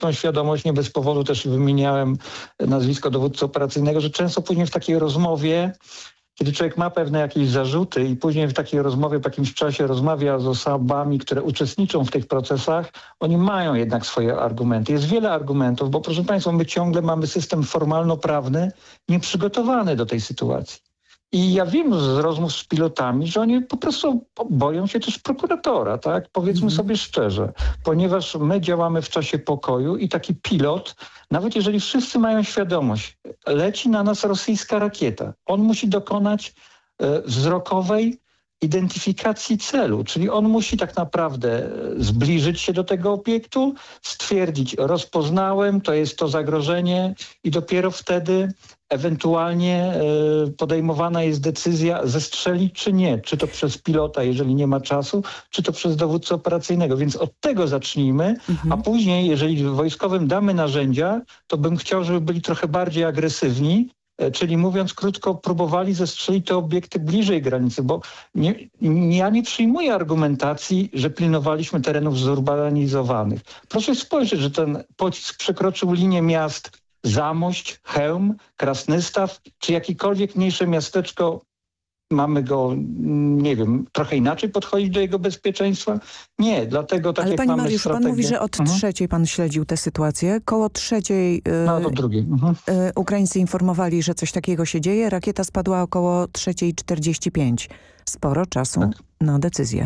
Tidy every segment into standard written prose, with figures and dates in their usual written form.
tą świadomość, nie bez powodu też wymieniałem nazwisko dowódcy operacyjnego, że często później w takiej rozmowie, kiedy człowiek ma pewne jakieś zarzuty i później w takiej rozmowie po jakimś czasie rozmawia z osobami, które uczestniczą w tych procesach, oni mają jednak swoje argumenty. Jest wiele argumentów, bo proszę Państwa, my ciągle mamy system formalno-prawny nieprzygotowany do tej sytuacji. I ja wiem z rozmów z pilotami, że oni po prostu boją się też prokuratora, tak? Powiedzmy sobie szczerze, ponieważ my działamy w czasie pokoju i taki pilot, nawet jeżeli wszyscy mają świadomość, leci na nas rosyjska rakieta. On musi dokonać wzrokowej identyfikacji celu, czyli on musi tak naprawdę zbliżyć się do tego obiektu, stwierdzić, rozpoznałem, to jest to zagrożenie i dopiero wtedy ewentualnie podejmowana jest decyzja zestrzelić czy nie, czy to przez pilota, jeżeli nie ma czasu, czy to przez dowódcę operacyjnego. Więc od tego zacznijmy, a później, jeżeli wojskowym damy narzędzia, to bym chciał, żeby byli trochę bardziej agresywni, czyli mówiąc krótko, próbowali zestrzelić te obiekty bliżej granicy, bo ja nie przyjmuję argumentacji, że pilnowaliśmy terenów zurbanizowanych. Proszę spojrzeć, że ten pocisk przekroczył linię miast Zamość, Chełm, Krasnystaw, czy jakiekolwiek mniejsze miasteczko, mamy go, nie wiem, trochę inaczej podchodzić do jego bezpieczeństwa? Nie, dlatego tak ale jak panie mamy Mariuszu, strategię... pan mówi, że od trzeciej pan śledził tę sytuację. Koło trzeciej do drugiej. Ukraińcy informowali, że coś takiego się dzieje. Rakieta spadła około 3:45. Sporo czasu na decyzję.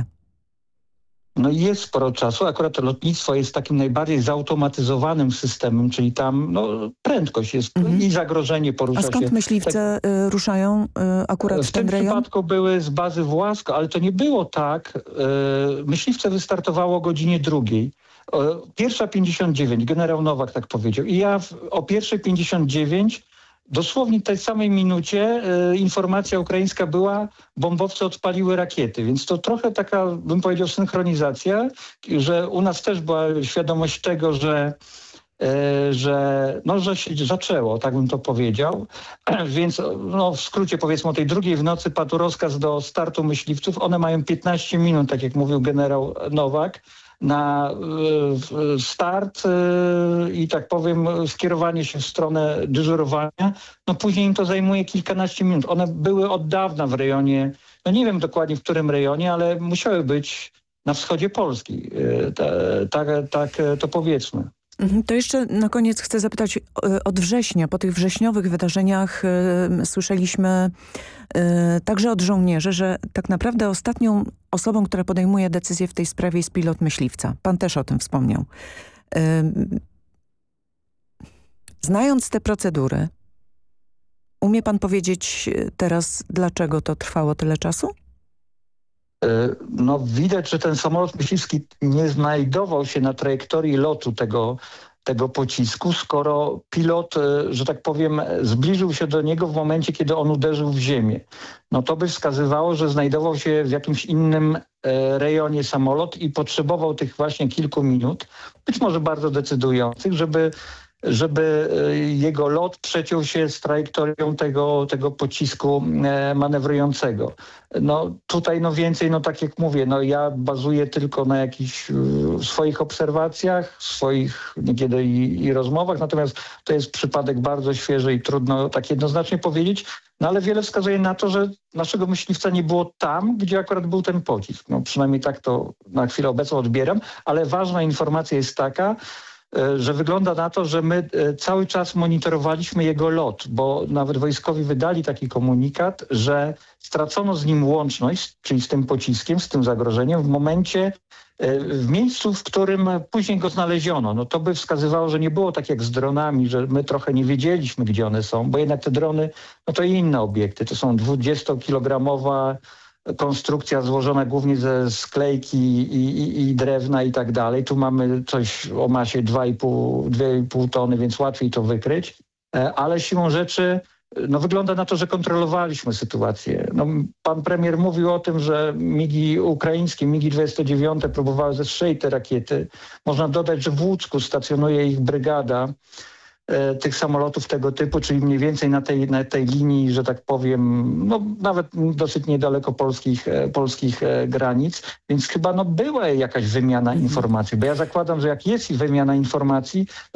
No i jest sporo czasu. Akurat lotnictwo jest takim najbardziej zautomatyzowanym systemem, czyli tam prędkość jest i zagrożenie porusza się. A skąd myśliwce ruszają akurat w ten rejon? W tym przypadku były z bazy Własko, ale to nie było tak. Myśliwce wystartowało o godzinie 2:00. 1:59, generał Nowak tak powiedział. I ja o 1:59 dosłownie w tej samej minucie informacja ukraińska była, bombowce odpaliły rakiety, więc to trochę taka, bym powiedział, synchronizacja, że u nas też była świadomość tego, że się zaczęło, tak bym to powiedział. Więc w skrócie powiedzmy o tej 2:00 w nocy padł rozkaz do startu myśliwców. One mają 15 minut, tak jak mówił generał Nowak, na start i tak powiem skierowanie się w stronę dyżurowania. Później im to zajmuje kilkanaście minut. One były od dawna w rejonie, nie wiem dokładnie w którym rejonie, ale musiały być na wschodzie Polski. Tak to powiedzmy. To jeszcze na koniec chcę zapytać od września. Po tych wrześniowych wydarzeniach słyszeliśmy także od żołnierzy, że tak naprawdę ostatnią osobą, która podejmuje decyzję w tej sprawie jest pilot myśliwca. Pan też o tym wspomniał. Znając te procedury, umie pan powiedzieć dlaczego to trwało tyle czasu? Widać, że ten samolot myśliwski nie znajdował się na trajektorii lotu tego pocisku, skoro pilot, że tak powiem, zbliżył się do niego w momencie, kiedy on uderzył w ziemię. To by wskazywało, że znajdował się w jakimś innym rejonie samolot i potrzebował tych właśnie kilku minut, być może bardzo decydujących, żeby jego lot przeciął się z trajektorią tego pocisku manewrującego. Tutaj więcej, tak jak mówię, ja bazuję tylko na jakichś swoich obserwacjach, swoich niekiedy i rozmowach, natomiast to jest przypadek bardzo świeży i trudno tak jednoznacznie powiedzieć, ale wiele wskazuje na to, że naszego myśliwca nie było tam, gdzie akurat był ten pocisk. Przynajmniej tak to na chwilę obecną odbieram, ale ważna informacja jest taka, że wygląda na to, że my cały czas monitorowaliśmy jego lot, bo nawet wojskowi wydali taki komunikat, że stracono z nim łączność, czyli z tym pociskiem, z tym zagrożeniem w miejscu, w którym później go znaleziono. To by wskazywało, że nie było tak jak z dronami, że my trochę nie wiedzieliśmy, gdzie one są, bo jednak te drony, to inne obiekty. To są 20-kilogramowa konstrukcja złożona głównie ze sklejki i drewna i tak dalej. Tu mamy coś o masie 2,5 tony, więc łatwiej to wykryć. Ale siłą rzeczy wygląda na to, że kontrolowaliśmy sytuację. Pan premier mówił o tym, że migi ukraińskie, migi 29 próbowały zestrzelić te rakiety. Można dodać, że w Łucku stacjonuje ich brygada tych samolotów tego typu, czyli mniej więcej na tej linii, że tak powiem, no nawet dosyć niedaleko polskich granic, więc chyba była jakaś wymiana informacji, bo ja zakładam, że jak jest wymiana informacji,